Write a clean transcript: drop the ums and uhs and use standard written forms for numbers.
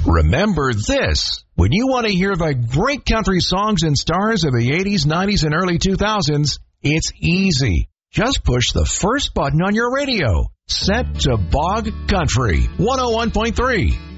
Remember this. When you want to hear the great country songs and stars of the 80s, 90s, and early 2000s, it's easy. Just push the first button on your radio. Set to Bog Country 101.3.